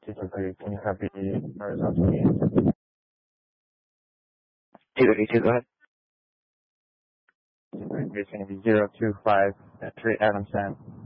Typically, can you copy horizontal gain? 232, go ahead. It's going to be 025 at 3 Adams cent.